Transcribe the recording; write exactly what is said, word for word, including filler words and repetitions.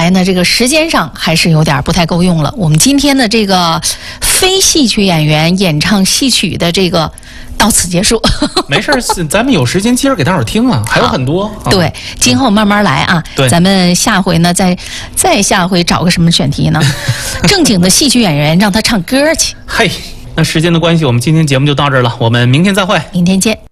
来呢，这个时间上还是有点不太够用了。我们今天的这个非戏曲演员演唱戏曲的这个到此结束。 没事，咱们有时间接着给大伙儿听啊，还有很多。啊、 对，今后慢慢来啊。 对， 咱们下回呢，再再下回找个什么选题呢？正经的戏曲演员让他唱歌去。 嘿，那时间的关系，我们今天节目就到这儿了，我们明天再会。 明天见。